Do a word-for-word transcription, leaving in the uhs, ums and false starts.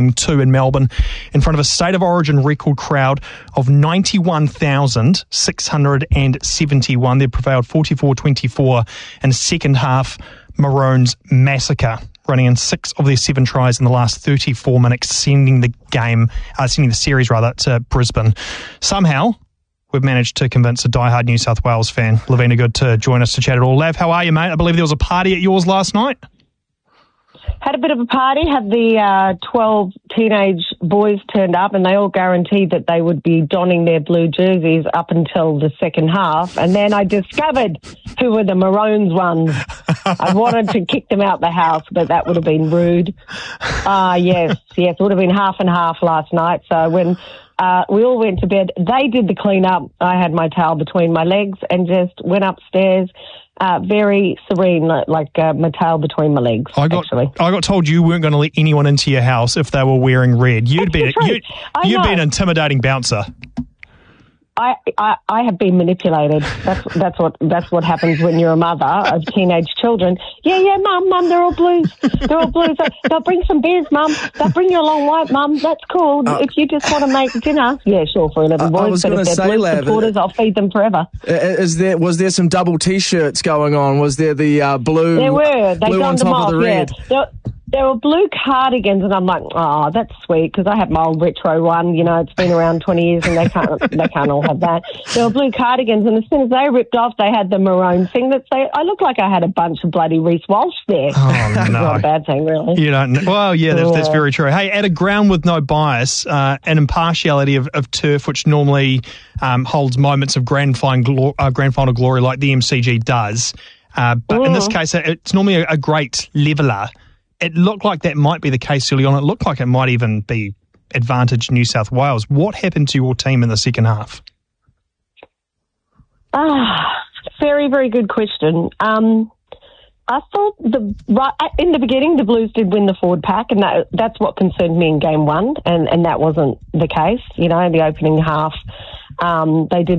Geelong two in Melbourne in front of a State of Origin record crowd of ninety-one thousand six hundred seventy-one. They prevailed forty-four twenty-four in the second half. Maroons massacre, running in six of their seven tries in the last thirty-four minutes, sending the game, uh, sending the series rather, to Brisbane. Somehow, we've managed to convince a diehard New South Wales fan, Lavina Good, to join us to chat it all. Lav, how are you, mate? I believe there was a party at yours last night. Had a bit of a party, had the uh, twelve teenage boys turned up, and they all guaranteed that they would be donning their blue jerseys up until the second half. And then I discovered who were the Maroons ones. I wanted to kick them out the house, but that would have been rude. Ah, uh, yes, yes, it would have been half and half last night. So when uh, we all went to bed, they did the clean up. I had my towel between my legs and just went upstairs. Uh, very serene, like uh, my tail between my legs, I got, actually. I got told you weren't going to let anyone into your house if they were wearing red. You'd be, you'd, you'd be an intimidating bouncer. I, I, I have been manipulated. That's that's what that's what happens when you're a mother of teenage children. Yeah, yeah, mum, mum, they're all blues. They're all blues. They'll bring some beers, mum. They'll bring you a long white, mum. That's cool. Uh, if you just want to make dinner, yeah, sure, for eleven boys. I was but if they're say, blue Lav, supporters, I'll feed them forever. Is there was there some double T-shirts going on? Was there the uh, blue? There were. They blue on donned them top off. of the red? Yeah. There were blue cardigans, and I'm like, oh, that's sweet, because I have my old retro one. You know, it's been around twenty years, and they can't they can't all have that. There were blue cardigans, and as soon as they ripped off, they had the maroon thing. That they, I looked like I had a bunch of bloody Reece Walsh there. Oh, no. Not a bad thing, really. You don't know. Well, yeah, that's, that's very true. Hey, at a ground with no bias uh, and impartiality of, of turf, which normally um, holds moments of grand final, glo- uh, grand final glory like the M C G does, uh, but mm. in this case, it's normally a, a great leveller. It looked like that might be the case early on. It looked like it might even be advantage New South Wales. What happened to your team in the second half? Ah, very, very good question. Um, I thought the right in the beginning the Blues did win the forward pack, and that that's what concerned me in game one, and, and that wasn't the case. You know, in the opening half, um, they did